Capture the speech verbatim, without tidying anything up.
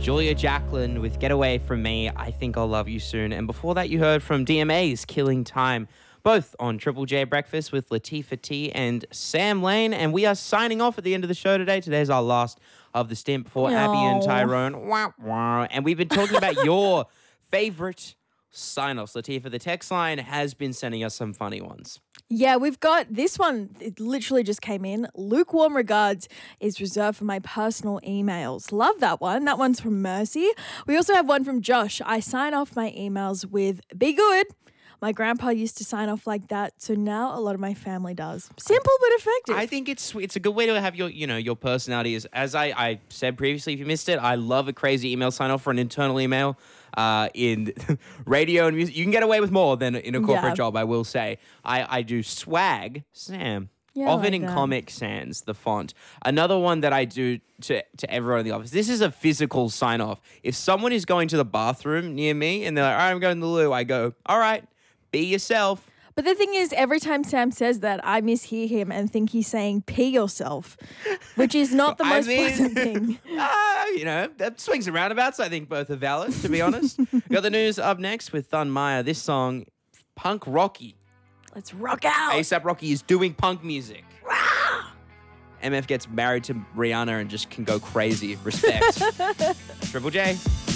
Julia Jacqueline with Get Away From Me, I Think I'll Love You Soon. And before that, you heard from D M A's Killing Time, both on Triple J Breakfast with Latifah T and Sam Lane. And we are signing off at the end of the show today. Today's our last of the stint before No. Abby and Tyrone. Wah, wah. And we've been talking about your favorite sign-offs. Latifah, the text line has been sending us some funny ones. Yeah, we've got this one. It literally just came in. Lukewarm regards is reserved for my personal emails. Love that one. That one's from Mercy. We also have one from Josh. I sign off my emails with be good. My grandpa used to sign off like that, so now a lot of my family does. Simple but effective. I think it's it's a good way to have your you know your personality. Is as I, I said previously, if you missed it, I love a crazy email sign off for an internal email. Uh, in radio and music, you can get away with more than in a corporate Yeah. job. I will say, I I do swag Sam. Yeah, I Often like in that. Comic Sans, the font. Another one that I do to, to everyone in the office. This is a physical sign off. If someone is going to the bathroom near me and they're like, all right, I'm going to the loo, I go, all right, be yourself. But the thing is, every time Sam says that, I mishear him and think he's saying pee yourself, which is not the I most mean- pleasant thing. Uh, you know, that swings and roundabouts. I think both are valid, to be honest. Got the news up next with Thun Maya. This song, Punk Rocky. Let's rock out. ASAP Rocky is doing punk music. M F gets married to Rihanna and just can go crazy. Respect. Triple J.